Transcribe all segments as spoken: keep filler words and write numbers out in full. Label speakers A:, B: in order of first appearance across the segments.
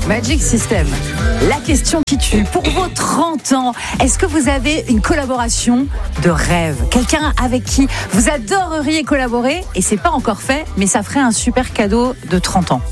A: Magic System, la question qui tue. Pour vos trente ans, est-ce que vous avez une collaboration de rêve? Quelqu'un avec qui vous adoreriez collaborer? Et c'est pas encore fait, mais ça ferait un super cadeau de trente ans.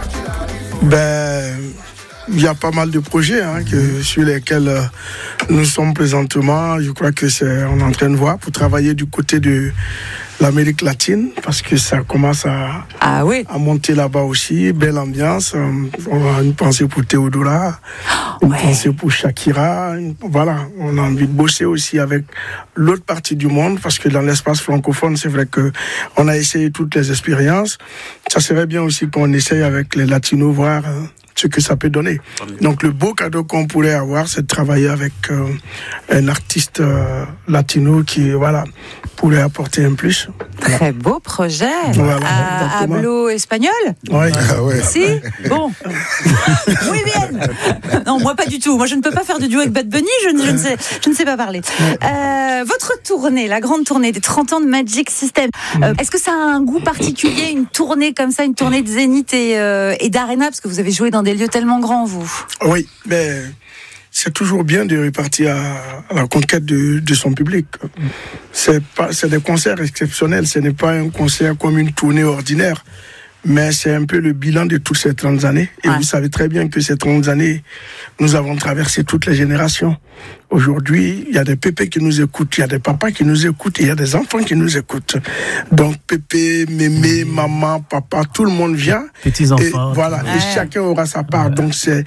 B: Ben, il y a pas mal de projets hein, que, sur lesquels euh, nous sommes présentement. Je crois que c'est on est en train de voir pour travailler du côté de l'Amérique latine, parce que ça commence à,
A: ah oui.
B: à monter là-bas aussi. Belle ambiance. On a une pensée pour Théodora, une
A: ouais.
B: pensée pour Shakira. Une, voilà, on a envie de bosser aussi avec l'autre partie du monde, parce que dans l'espace francophone, c'est vrai que on a essayé toutes les expériences. Ça serait bien aussi qu'on essaye avec les latinos, voir euh, ce que ça peut donner. Donc le beau cadeau qu'on pourrait avoir, c'est de travailler avec euh, un artiste euh, latino qui, voilà, pourrait apporter un plus.
A: Très beau projet.
B: Voilà,
A: à Hablo espagnol?
B: Oui.
C: Ah ouais.
A: Si? Bon. Oui, bien. Non, moi pas du tout. Moi je ne peux pas faire de duo avec Bad Bunny, je ne, je ne, sais, je ne sais pas parler. Euh, votre tournée, la grande tournée des trente ans de Magic System, euh, est-ce que ça a un goût particulier, une tournée comme ça, une tournée de Zénith et, euh, et d'Arena, parce que vous avez joué dans des lieux tellement grands, vous?
B: Oui, mais c'est toujours bien de repartir à, à la conquête de, de son public. C'est pas, c'est des concerts exceptionnels, ce n'est pas un concert comme une tournée ordinaire, mais c'est un peu le bilan de toutes ces trente années. Et ouais. Vous savez très bien que ces trente années, nous avons traversé toutes les générations. Aujourd'hui, il y a des pépés qui nous écoutent, il y a des papas qui nous écoutent, et il y a des enfants qui nous écoutent. Donc pépé, mémé, maman, papa, tout le monde vient.
D: Petits enfants.
B: Et voilà,
A: ouais.
B: et chacun aura sa part. Ouais. Donc c'est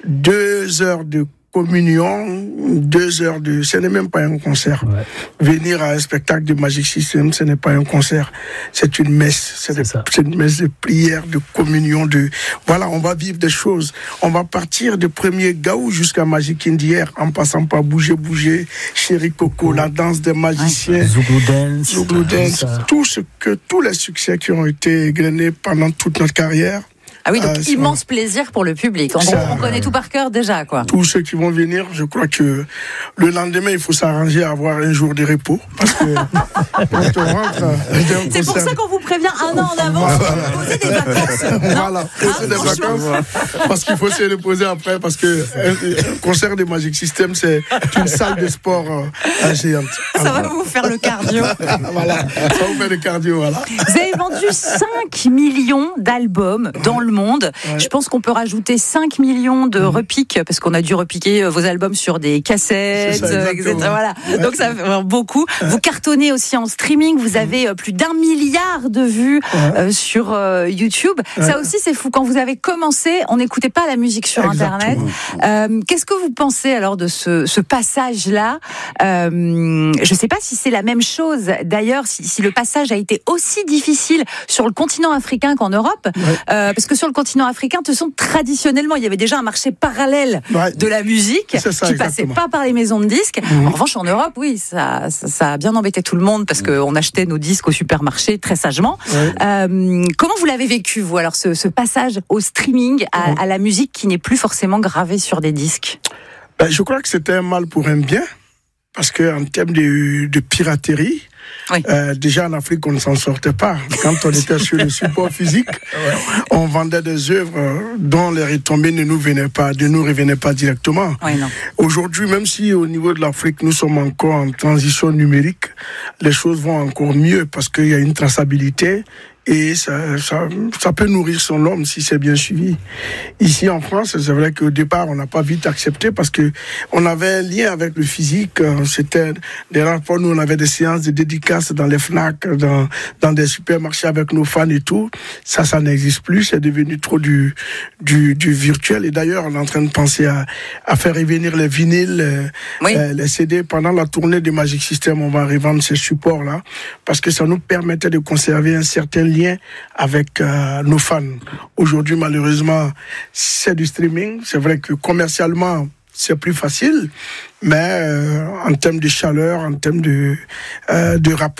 B: deux heures de communion, deux heures de... Ce n'est même pas un concert. Ouais. Venir à un spectacle de Magic System, ce n'est pas un concert. C'est une messe. C'est, de, c'est une messe de prière, de communion, de... Voilà, on va vivre des choses. On va partir de premier Gaou jusqu'à Magic Indière, en passant par Bouger Bouger, Chéri Coco, la danse des magiciens,
D: ouais. Zouglou Dance,
B: Zouglou Dance, tout ce que, tous les succès qui ont été égrenés pendant toute notre carrière.
A: Ah oui, donc
B: euh,
A: immense plaisir pour le public. En gros, on connaît tout par cœur déjà, quoi.
B: Tous ceux qui vont venir, je crois que le lendemain, il faut s'arranger à avoir un jour de repos. Parce que quand on rentre...
A: C'est pour ça qu'on vous prévient un an en avance pour voilà. poser des vacances.
B: Voilà, poser ah, des vacances. Parce qu'il faut se reposer après, parce que un concert de Magic System, c'est une salle de sport euh, géante.
A: Ça Alors, va vous faire le cardio.
B: Voilà, ça va vous faire le cardio, voilà.
A: Vous avez vendu cinq millions d'albums dans le monde. Ouais. Je pense qu'on peut rajouter cinq millions de repiques, parce qu'on a dû repiquer vos albums sur des cassettes, ça, et cetera. Voilà. Ouais. Donc ça fait beaucoup. Ouais. Vous cartonnez aussi en streaming. Vous avez plus d'un milliard de vues ouais. euh, sur euh, YouTube. Ouais. Ça aussi, c'est fou. Quand vous avez commencé, on n'écoutait pas la musique sur Exactement. Internet. Euh, qu'est-ce que vous pensez alors de ce, ce passage-là? euh, Je ne sais pas si c'est la même chose. D'ailleurs, si, si le passage a été aussi difficile sur le continent africain qu'en Europe, ouais. euh, parce que sur le continent africain, de toute façon, traditionnellement, il y avait déjà un marché parallèle ouais. de la musique ça, qui ne passait pas par les maisons de disques. Mmh. En revanche, en Europe, oui, ça, ça, ça a bien embêté tout le monde parce qu'on achetait nos disques au supermarché très sagement. Ouais. Euh, comment vous l'avez vécu, vous, alors, ce, ce passage au streaming, à, mmh. à la musique qui n'est plus forcément gravée sur des disques?
B: Ben, je crois que c'était un mal pour un bien, parce qu'en termes de, de piraterie, Oui. Euh, déjà en Afrique, on ne s'en sortait pas. Quand on était sur le support physique, ouais. on vendait des œuvres dont les retombées ne nous venaient pas, ne nous revenaient pas directement.
A: Ouais, non.
B: Aujourd'hui, même si au niveau de l'Afrique, nous sommes encore en transition numérique, les choses vont encore mieux parce qu'il y a une traçabilité. Et ça, ça, ça peut nourrir son homme si c'est bien suivi. Ici en France, c'est vrai qu'au départ, on n'a pas vite accepté parce que on avait un lien avec le physique. C'était des rapports, nous on avait des séances de dédicaces dans les FNAC, dans, dans des supermarchés avec nos fans et tout. Ça, ça n'existe plus. C'est devenu trop du, du, du virtuel. Et d'ailleurs, on est en train de penser à, à faire revenir les vinyles, oui. euh, les C D. Pendant la tournée de Magic System, on va revendre ces supports-là parce que ça nous permettait de conserver un certain lien avec euh, nos fans. Aujourd'hui, malheureusement, c'est du streaming. C'est vrai que commercialement, c'est plus facile, mais euh, en termes de chaleur, en termes de, euh, de rapport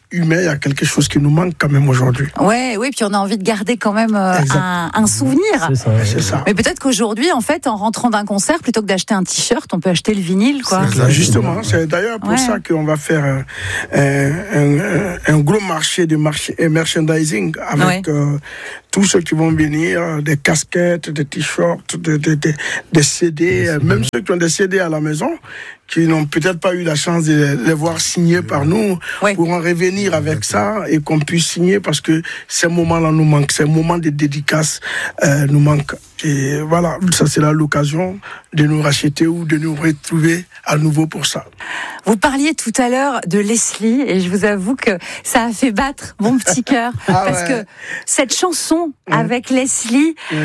B: humain, il y a quelque chose qui nous manque quand même aujourd'hui.
A: Ouais, oui, puis on a envie de garder quand même euh, un, un souvenir.
C: C'est ça,
B: c'est ça.
A: Mais peut-être qu'aujourd'hui, en fait, en rentrant d'un concert, plutôt que d'acheter un t-shirt, on peut acheter le vinyle, quoi.
B: C'est justement, c'est d'ailleurs pour ouais. ça qu'on va faire un, un, un gros marché de marché, merchandising avec ouais. euh, tous ceux qui vont venir, des casquettes, des t-shirts, des, des, des, des C D, euh, même ceux qui ont des C D à la maison, qui n'ont peut-être pas eu la chance de les voir signés par nous, oui. pourront revenir avec ça et qu'on puisse signer parce que ces moments-là nous manquent, ces moments de dédicace euh, nous manquent. Et voilà, ça c'est là l'occasion de nous racheter ou de nous retrouver à nouveau pour ça.
A: Vous parliez tout à l'heure de Leslie et je vous avoue que ça a fait battre mon petit cœur ah parce ouais. que cette chanson mmh. avec Leslie, mmh.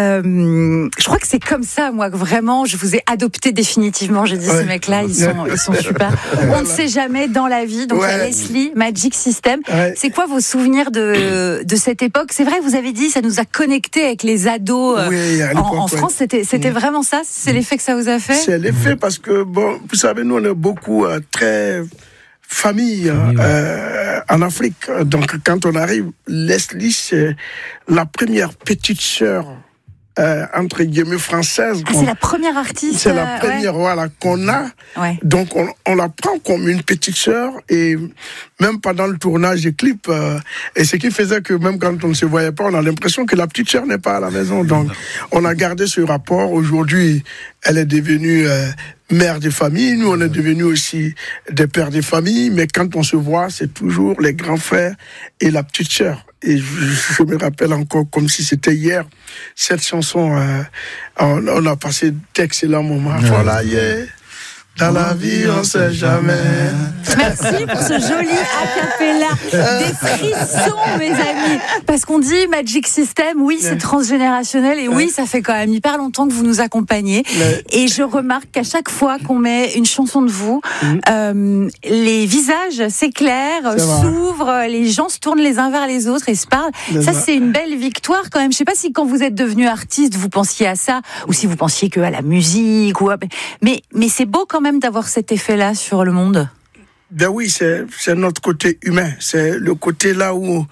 A: euh, je crois que c'est comme ça, moi, que vraiment je vous ai adopté définitivement. J'ai dit ouais. ces mecs-là, ils sont, ils sont super. On ne sait jamais dans la vie. Donc ouais. Leslie, Magic System. Ouais. C'est quoi vos souvenirs de de cette époque? C'est vrai, vous avez dit, ça nous a connectés avec les ados. Euh, oui. En, en France, ouais. c'était, c'était mmh. vraiment ça? C'est l'effet que ça vous a fait?
B: C'est l'effet parce que, bon, vous savez, nous, on est beaucoup euh, très famille euh, euh, en Afrique. Donc, quand on arrive, Leslie, c'est la première petite sœur Euh, entre guillemets française.
A: Ah, c'est la première artiste.
B: C'est la première, ouais. voilà, qu'on a. Ouais. Donc on, on la prend comme une petite sœur et même pendant le tournage des clips, euh, et ce qui faisait que même quand on ne se voyait pas, on a l'impression que la petite sœur n'est pas à la maison. Donc on a gardé ce rapport. Aujourd'hui, elle est devenue euh, mère de famille. Nous, on est devenus aussi des pères de famille. Mais quand on se voit, c'est toujours les grands frères et la petite sœur. Et je, je me rappelle encore comme si c'était hier, cette chanson, euh, on, on a passé d'excellents moments. Ouais. Voilà, yeah. Dans la vie, on sait jamais.
A: Merci pour ce joli acapella. Des frissons, mes amis. Parce qu'on dit Magic System, oui, c'est transgénérationnel et oui, ça fait quand même hyper longtemps que vous nous accompagnez. Et je remarque qu'à chaque fois qu'on met une chanson de vous, euh, les visages s'éclairent, s'ouvrent, les gens se tournent les uns vers les autres et se parlent. Ça, c'est une belle victoire quand même. Je sais pas si quand vous êtes devenu artiste, vous pensiez à ça ou si vous pensiez que à la musique ou à... mais mais c'est beau quand même d'avoir cet effet-là sur le monde.
B: Ben oui, c'est, c'est notre côté humain. C'est le côté là où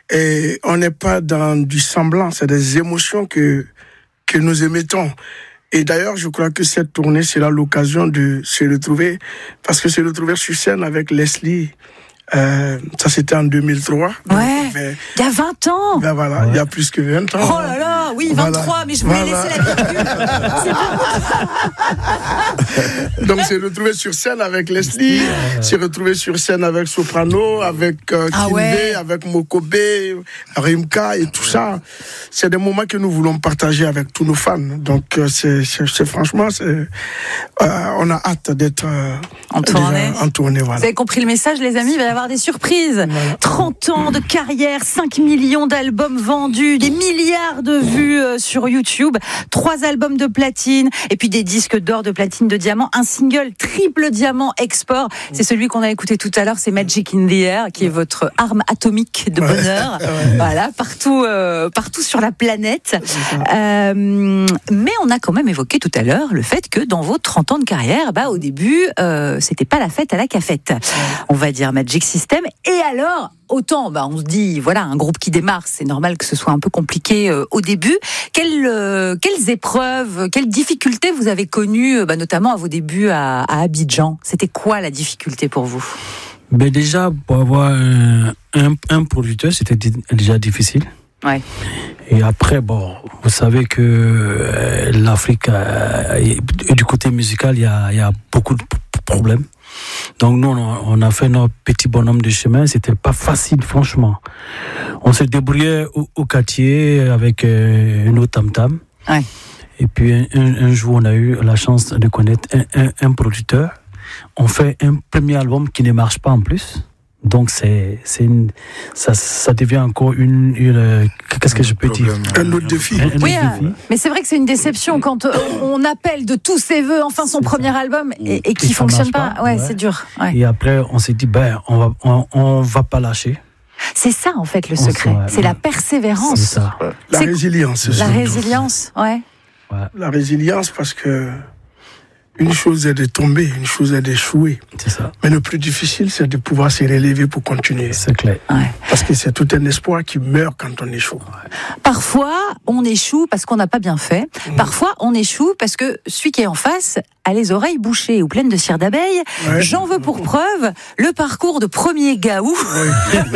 B: eh, on n'est pas dans du semblant. C'est des émotions que, que nous émettons. Et d'ailleurs, je crois que cette tournée, c'est là l'occasion de se retrouver. Parce que se retrouver sur scène avec Leslie, euh, ça c'était en deux mille trois.
A: Ouais, ben, il y a vingt ans.
B: Ben voilà, il ouais. y a plus que vingt ans.
A: Oh là là, oui, vingt-trois, voilà. Mais je voulais voilà. laisser la virgule.
B: Donc, c'est retrouvé sur scène avec Leslie, c'est retrouvé sur scène avec Soprano, avec euh, ah Kinvé, ouais. avec Mokobé, Rimka et tout ça. C'est des moments que nous voulons partager avec tous nos fans. Donc, euh, c'est, c'est, c'est franchement, c'est, euh, on a hâte d'être euh,
A: en tournée.
B: En tournée voilà.
A: Vous avez compris le message, les amis, il va y avoir des surprises. Voilà. trente ans de carrière, cinq millions d'albums vendus, des milliards de vues euh, sur YouTube, trois albums de platine, et puis des disques d'or, de platine, de diamant, un single triple diamant export. C'est celui qu'on a écouté tout à l'heure, c'est Magic in the Air, qui est votre arme atomique de bonheur. Ouais. Voilà, partout, euh, partout sur la planète. Euh, mais on a quand même évoqué tout à l'heure le fait que dans vos trente ans de carrière, bah, au début, euh, c'était pas la fête à la cafette. Ouais. On va dire Magic System. Et alors, autant, bah, on se dit, voilà, un groupe qui démarre, c'est normal que ce soit un peu compliqué euh, au début. Quelles, euh, quelles épreuves, quelles difficultés vous avez connues, bah, notamment à vos débuts à, à Abidjan? C'était quoi la difficulté pour vous?
C: Ben déjà, pour avoir un, un, un producteur, c'était déjà difficile.
A: Ouais.
C: Et après, bon, vous savez que euh, l'Afrique, euh, du côté musical, il y a, y a beaucoup de problèmes. Donc nous, on a fait notre petit bonhomme de chemin. C'était pas facile, franchement. On se débrouillait au, au quartier avec euh, une autre tam-tam.
A: Ouais.
C: Et puis un, un jour, on a eu la chance de connaître un, un, un producteur. On fait un premier album qui ne marche pas en plus. Donc c'est c'est une, ça ça devient encore une, une qu'est-ce que je peux dire
B: un autre défi.
C: Un, un
A: oui,
C: autre défi.
A: Mais c'est vrai que c'est une déception quand on appelle de tous ses vœux enfin son c'est premier ça. album et, et qui fonctionne pas. pas. Ouais, ouais, c'est dur. Ouais.
C: Et après on s'est dit ben on va on, on va pas lâcher.
A: C'est ça en fait le secret, ouais, c'est ouais. la persévérance.
C: C'est ça.
B: La
A: c'est
B: résilience.
A: La résilience, ouais.
B: ouais. La résilience parce que Une chose est de tomber, une chose est d'échouer.
C: C'est ça.
B: Mais le plus difficile, c'est de pouvoir se relever pour continuer.
C: C'est clair.
A: Ouais.
B: Parce que c'est tout un espoir qui meurt quand on échoue.
A: Parfois, on échoue parce qu'on n'a pas bien fait. Mmh. Parfois, on échoue parce que celui qui est en face a les oreilles bouchées ou pleines de cire d'abeille. Ouais. J'en veux pour preuve le parcours de Premier Gaou. Oui.